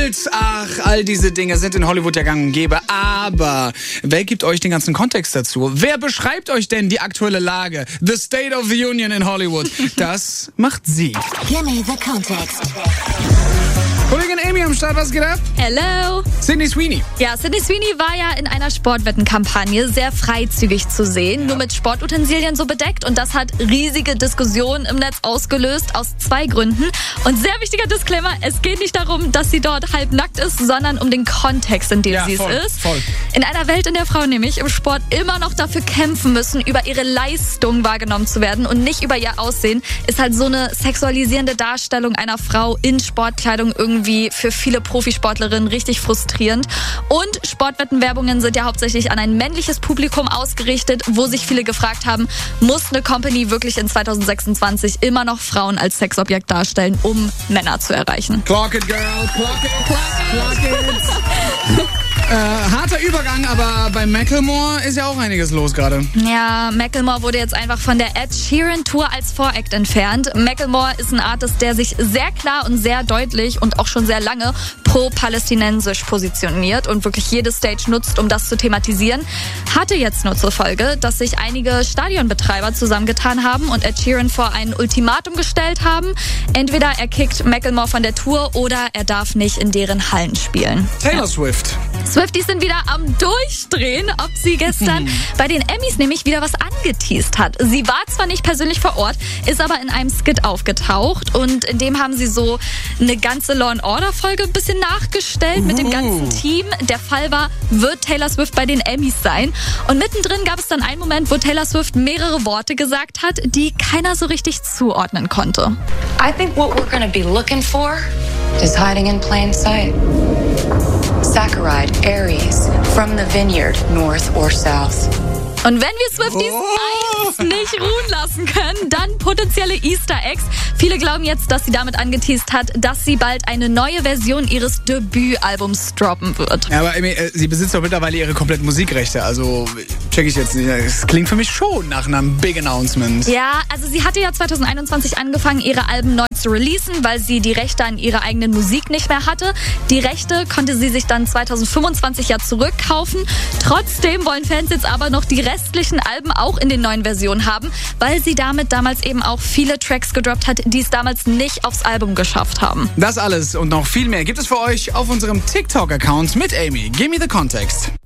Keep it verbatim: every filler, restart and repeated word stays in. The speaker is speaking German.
Models, ach, all diese Dinge sind in Hollywood ja gang und gäbe. Aber wer gibt euch den ganzen Kontext dazu? Wer beschreibt euch denn die aktuelle Lage? The State of the Union in Hollywood. Das macht sie. Gimme the context. Kollegin Amy am Start, was geht ab? Hello. Sydney Sweeney. Ja, Sydney Sweeney war ja in einer Sportwettenkampagne sehr freizügig zu sehen, nur mit Sportutensilien so bedeckt, und das hat riesige Diskussionen im Netz ausgelöst, aus zwei Gründen. Und sehr wichtiger Disclaimer, es geht nicht darum, dass sie dort halbnackt ist, sondern um den Kontext, in dem Ja, sie voll, es ist. voll. In einer Welt, in der Frauen nämlich im Sport immer noch dafür kämpfen müssen, über ihre Leistung wahrgenommen zu werden und nicht über ihr Aussehen, ist halt so eine sexualisierende Darstellung einer Frau in Sportkleidung irgendwie für viele Profisportlerinnen richtig frustrierend. Und Sportwettenwerbungen sind ja hauptsächlich an ein männliches Publikum ausgerichtet, wo sich viele gefragt haben, muss eine Company wirklich in zwanzig sechsundzwanzig immer noch Frauen als Sexobjekt darstellen, um Männer zu erreichen? Clock it, girl. Clock it. Clock it. Äh, harter Übergang, aber bei Macklemore ist ja auch einiges los gerade. Ja, Macklemore wurde jetzt einfach von der Ed Sheeran Tour als Voract entfernt. Macklemore ist ein Artist, der sich sehr klar und sehr deutlich und auch schon sehr lange pro-palästinensisch positioniert und wirklich jede Stage nutzt, um das zu thematisieren. Hatte jetzt nur zur Folge, dass sich einige Stadionbetreiber zusammengetan haben und Ed Sheeran vor ein Ultimatum gestellt haben. Entweder er kickt Macklemore von der Tour oder er darf nicht in deren Hallen spielen. Taylor Swift. Swifties sind wieder am Durchdrehen, ob sie gestern bei den Emmys nämlich wieder was angeteast hat. Sie war zwar nicht persönlich vor Ort, ist aber in einem Skit aufgetaucht und in dem haben sie so eine ganze Law and Order Folge ein bisschen nachgestellt mit dem ganzen Team. Der Fall war, wird Taylor Swift bei den Emmys sein? Und mittendrin gab es dann einen Moment, wo Taylor Swift mehrere Worte gesagt hat, die keiner so richtig zuordnen konnte. I think what we're going to be looking for is hiding in plain sight. Saccharide, Aries, from the vineyard, north or south. Und wenn wir Swifties Oh. eins nicht ruhen lassen können, dann potenzielle Easter Eggs. Viele glauben jetzt, dass sie damit angeteast hat, dass sie bald eine neue Version ihres Debütalbums droppen wird. Ja, aber Amy, äh, sie besitzt doch mittlerweile ihre kompletten Musikrechte, also check ich jetzt nicht. Es klingt für mich schon nach einem Big Announcement. Ja, also sie hatte ja zwanzig einundzwanzig angefangen, ihre Alben neu zu releasen, weil sie die Rechte an ihrer eigenen Musik nicht mehr hatte. Die Rechte konnte sie sich dann zwanzig fünfundzwanzig ja zurückkaufen. Trotzdem wollen Fans jetzt aber noch die restlichen Alben auch in den neuen Versionen haben, weil sie damit damals eben auch viele Tracks gedroppt hat, die es damals nicht aufs Album geschafft haben. Das alles und noch viel mehr gibt es für euch auf unserem TikTok-Account mit Amy. Give me the context.